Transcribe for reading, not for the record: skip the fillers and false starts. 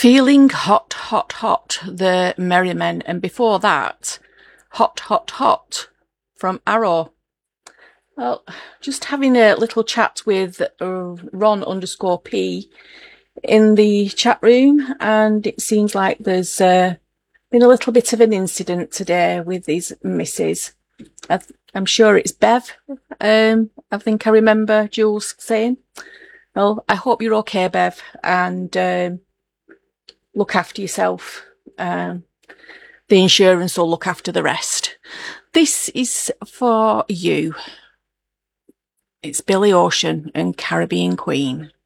Feeling hot, hot, hot, the Merrymen, and before that, hot, hot, hot from Arrow. Well, just having a little chat with Ron_P in the chat room, and it seems like there's been a little bit of an incident today with his missus. I'm sure it's Bev. I think I remember Jules saying. Well, I hope you're okay, Bev, and look after yourself. The insurance will look after the rest. This is for you. It's Billy Ocean and Caribbean Queen.